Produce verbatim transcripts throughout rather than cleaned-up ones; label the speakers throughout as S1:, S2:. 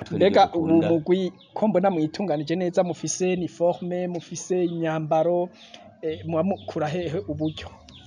S1: natwe
S2: mbega ubu mugwi ko mbona mwitunganije neza mufise uniforme mufise imyambaro eh, mwamukura hehe uburyo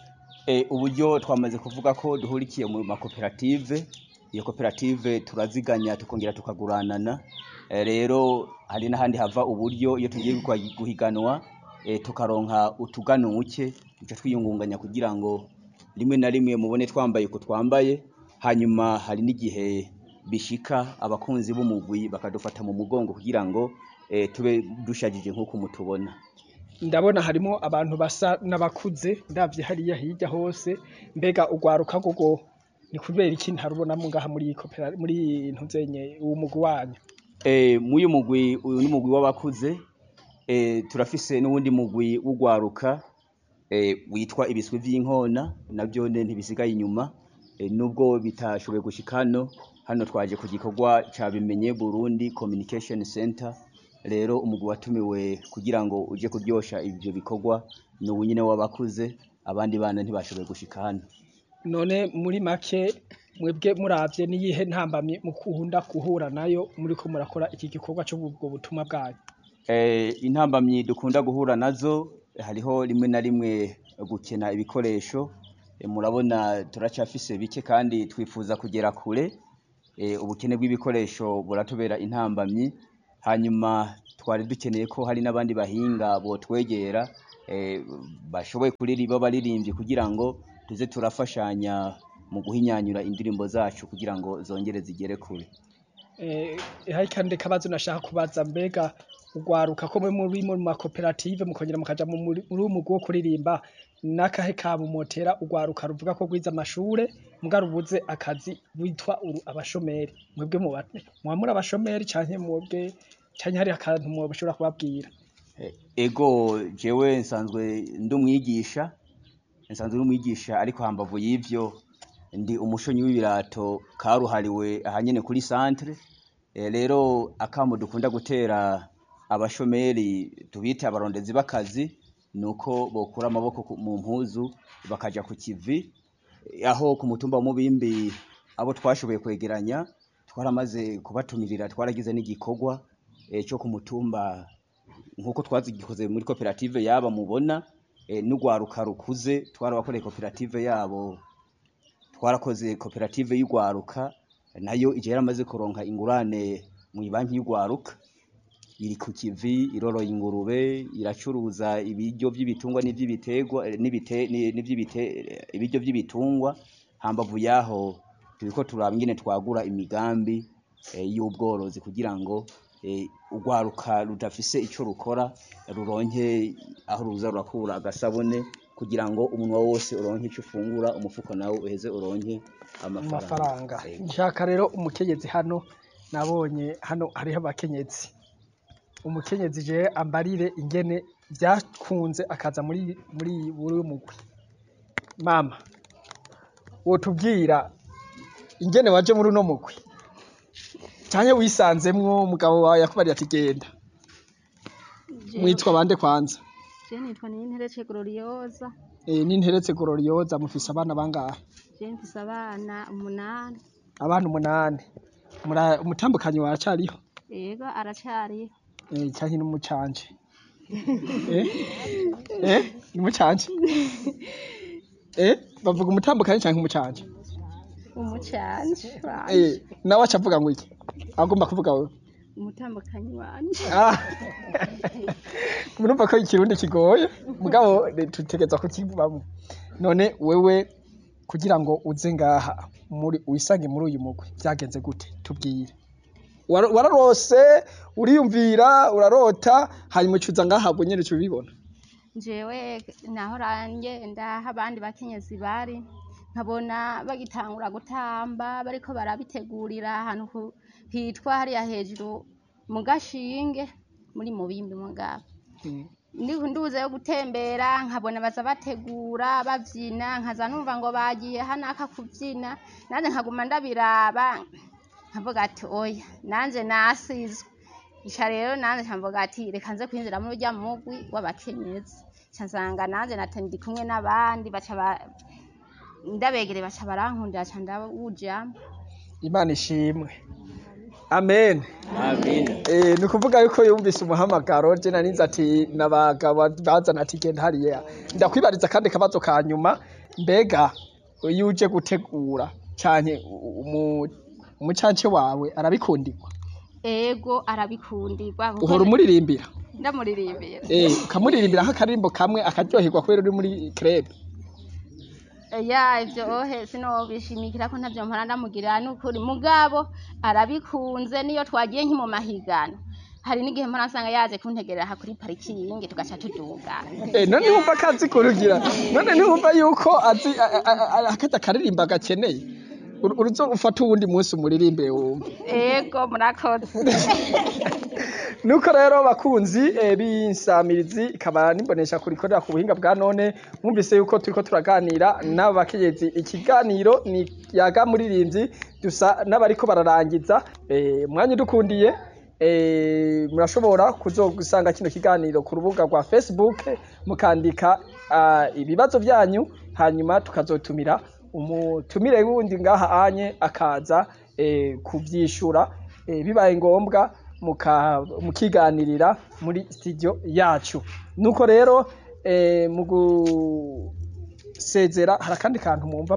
S1: eh uburyo twamaze kuvuga ko duhurikiye mu makoperative iyo koperative turaziganya tukongera tukaguranana eh, rero hari n'ahandi hava uburyo iyo tugiye guhiganwa eh, tukaronka utuganuke duca twiyungunganya kugira ngo rimwe na rimwe mubone twambaye ko twambaye hanyuma hari n'igihe bishika abakunzi b'umugwi bakadufata mu mugongo kugira ngo eh, tube dushajije nkuko mutubona
S2: ndabona harimo abantu basa n'abakuze ndavye hariya hirya hose mbega ugwaruka gogo ni kubera iki ntarubona mu ngaha muri kopera muri ntuzenye uwo mugwi wanyu
S1: eh muyu mugwi uyu ni mugwi w'abakuze eh turafise n'uwundi mugwi w'ugwaruka eh witwa ibiswi vy'inkona navyo ntibisigaye inyuma eh, nubwo bitashoboye gushikano hano twaje ku gikorwa cabimenye Burundi Communication Center rero umugwi watumiwe kugira ngo uje kuryosha ivyo bikorwa no nyine w'abakuze abandi bana ntibashoboye gushika hano
S2: none muri make mwebwe muravye niyihe ntambamye mukunda kuhura nayo muri ko murakora iki gikorwa cyo ubwo butumwa bwanyu
S1: eh intambamye dukunda guhura nazo hariho rimwe na rimwe gukena ibikoresho e, murabona turacafise bike kandi twifuza kugera kure e, ubukene bw'ibikoresho buratubera intambamye hanyuma twari dukeneye ko hari n'abandi bahinga bo twegera e, bashoboye kuririmba baririmbye kugira ngo tuze turafashanya mu guhinyanyura indirimbo zacu kugira ngo zongere zigere kure
S2: eh hari kandi kabazo nashaka kubaza mbega ugwaruka ko muri mu makoperative mukongera mukaja muri umugwi wo kuririmba nakahe kabu motera ugwaruka ruvuga ko gwiza amashure mugarubuze akazi witwa uru abashomeri mwebwe mu bate mwamura abashomeri canke mwebwe canke hari akantu mwobushobora kubabwira
S1: ego jewe nsanzwe ndumwigisha nsanzwe ndumwigisha ariko hambavu y'ivyo ndi umushonyi w'ibirato karuhariwe ahanyene kuri centre e, rero akamo dukunda gutera abashomeri tubite abarondezi bakazi nuko bokura amaboko mu mpuzu bakaja ku kivi aho ku mutumba wa Mubimbi abo twashoboye kwegeranya twaramaze kubatumirira twaragize n'igikorwa e, cyo ku mutumba nkuko twazigikoze muri koperative yaba mubona e, n'ugwaruka rukuze twarabakoreye koperative yabo twarakoze koperative y'ugwaruka nayo ije yaramaze kuronka ingurane mu banki y'ugwaruka iri ku kivi iroroye ingurube iracuruza ibiryo by'ibitungwa n'ivy'ibiterwa n'ibite n'ivy'ibite ibiryo by'ibitungwa hambavu yaho turiko turabingene twagura imigambi e, y'ubworozi kugira ngo e, ugwaruka rudafise ico rukora ruronke aho ruza rurakura agasabone kugira ngo umunwa wose uronke ico ufungura umufuko nawo uheze uronke
S2: amafaranga nshaka rero umukenyezi hano nabonye hano hariho abakenyezi umukenyezi je ambarire ingene byakunze akaza muri muri buri umugwi mama wotubwira ingene waje muri uno mugwi cyane wisanzemwo umugabo wawe yakubariye ati genda mwitwa bande kwanza
S3: je nitwa Ninteretse Gloriosa
S2: eh Ninteretse Gloriosa mufise abana bangahe
S3: je mfise abana umunani
S2: abana umunani umutambukanyi wacariho
S3: yego aracariho
S2: eh cyane n'umucanje eh eh n'umucanje eh bavuga umutambukanye cyangwa umucanje
S3: umucanje
S2: eh nawe acavuga ngo iki agomba kuvuga wewe
S3: umutambukanyi wanje
S2: ah murumva ko ikirundi kigoye mugabo tutegeza ko kivamo none wewe kugira ngo uze ngaha muri wisange muri uyu mugwi byagenze gute tubwire wararose uriyumvira urarota hanyuma ucuza ngaha bonyene cyo bibona
S3: jewe naho ranje ndaha abandi bakenyezi bari nkabona bagitangura gutamba bariko barabitegurira ahantu hitwa hariya hejuru mu gashinge muri Mubimbi mugabo ndi nduze yo gutembera nkabona baza bategura bavyina nkaza numva ngo bagiye hanaka kuvyina nanje nkaguma ndabiraba nkavuga ati oya nanje nasizwe isha rero nanje nkavuga ati reka nze kwinjira muri urya mugwi w'abakenyezi nsanga nanje natendi kumwe n'abandi baca ndabegere baca barankundira ca ndawujamo
S2: Imana ishimwe amen
S1: Amen.
S2: Eh, ni ukuvuga yuko yumvise umuhamagaro je narinze ati nabagabo bazana ati genda hariya. Ndakwibariza kandi kabazo ka nyuma, mbega iyo uje gutegura canke umu umucance wawe arabikundirwa?
S3: Ego arabikundirwa kuko
S2: Uhora umuririmbira?
S3: ndamuririmbira.
S2: Eh, ukamuririmbira nk'akaririmbo kamwe akaryoherwa kubera uri muri club?
S3: Ya ivyo ohe sinobishimikira ko ntavyo mpora ndamugirira n'ukuri mugabo arabikunze niyo twagiye nki mu mahigano hari n'igihe mpora nsanga yaje kuntegerera ha kuri parikingi tugaca tuduga.
S2: Eh, none wumva kazi kurugira? None ntiwumva yuko azi akaza akaririmba gakeneye? Uruzo ufata uwundi munsi umuririmbire wumva.
S3: Ego murakoze.
S2: Nuko rero bakunzi e, b'insamirizi ikaba nimbonesha kurikorera ku buhinga bwa none mwumvise yuko turiko turaganira n'abakenyezi. Ikiganiro ni yaga muririmbyi dusa n'abariko bararangiza e, mwanya dukundiye e, murashobora kuzogusanga kino kiganiro ku rubuga rwa Facebook mukandika uh, ibibazo byanyu hanyuma tukazotumira umutumire wundi ngaha anye akaza e, kuvyishura e, bibaye ngombwa mukiganirira muri studio yacu. Nuko rero e, mu gusezera hari akandi kantu mwumva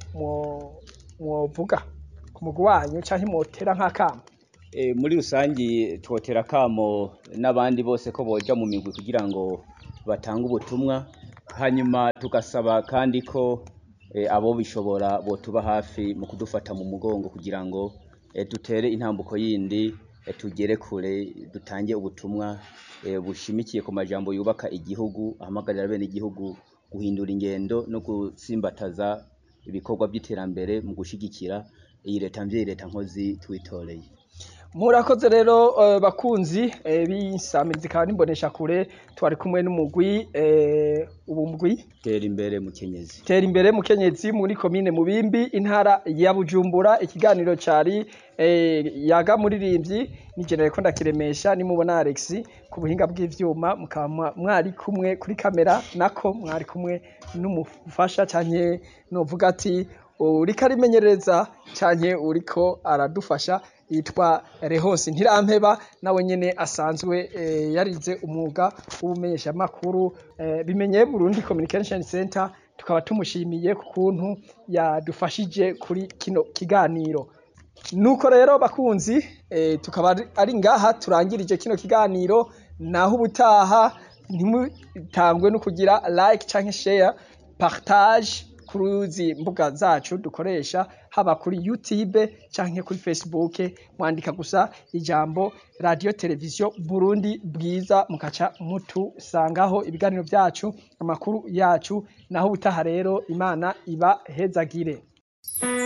S2: mwovuga ku mugwi wanyu canke mwotera nk'akamo?
S1: E, muri rusangi twotera kamo n'abandi bose ko boja mu migwi kugira ngo batange ubutumwa, hanyuma tugasaba kandi ko e, abo bishobora botuba hafi mu kudufata mu mugongo kugira ngo e, dutere intambuko yindi e, tugere kure dutange ubutumwa e, bushimikiye ku majambo yubaka igihugu, ahamagarira bene igihugu guhindura ingendo no gusimbataza ibikorwa by'iterambere mu gushigikira iyi leta mvye leta nkozi twitoreye.
S2: Murakoze rero uh, bakunzi uh, b'insamirizi kandi nimbonesha kure twari kumwe n'umugwi uh, ubumugwi
S1: tera imbere mukenyezi
S2: tera imbere mukenyezi muri komine Mubimbi intara ya Bujumbura. Ikiganiro cari uh, yaga muririmbyi ni general ko ndakiremesha nimubona Alex ku buhinga bw'ivyuma mukaba mwari kumwe kuri kamera nako mwari kumwe n'umufasha canke novuga ati uriko arimenyereza canke uriko aradufasha yitwa Rehose Ntirampeba nawe nyene asanzwe e, yarize umwuga w'ubumenyesha makuru e, bimenye Burundi Communication Center. Tukaba tumushimiye ku kuntu yadufashije kuri kino kiganiro. Nuko rero bakunzi e, tukaba ari ngaha turangirije kino kiganiro, naho ubutaha ntimutangwe no kugira like canke share partage kuruzi mbuga zacu dukoresha haba kuri YouTube canke kuri Facebook, mwandika gusa ijambo Radio Television Burundi Bwiza mukaca mutu sangaho ibiganiro byacu amakuru yacu. Naho ubutaha rero Imana iba hezagire.